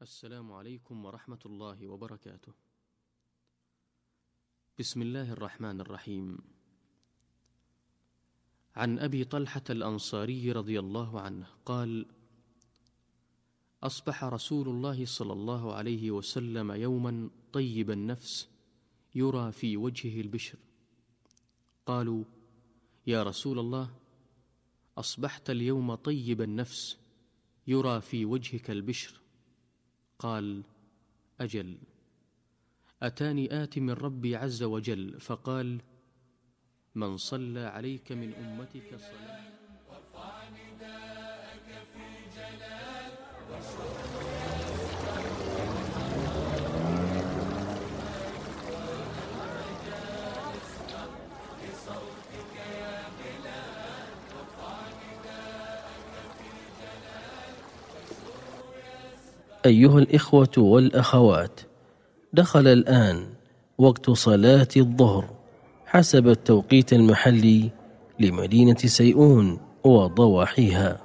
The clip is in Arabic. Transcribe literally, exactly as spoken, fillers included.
السلام عليكم ورحمة الله وبركاته. بسم الله الرحمن الرحيم. عن أبي طلحة الأنصاري رضي الله عنه قال: أصبح رسول الله صلى الله عليه وسلم يوما طيب النفس يرى في وجهه البشر. قالوا: يا رسول الله، أصبحت اليوم طيب النفس يرى في وجهك البشر. قال: أجل. أتاني آت من ربي عز وجل فقال: من صلى عليك من أمتك صلاة وارفع نداءك في جلال بصوتك يا بلال وارفع نداءك في جلال. أيها الإخوة والأخوات، دخل الآن وقت صلاة الظهر حسب التوقيت المحلي لمدينة سيئون وضواحيها.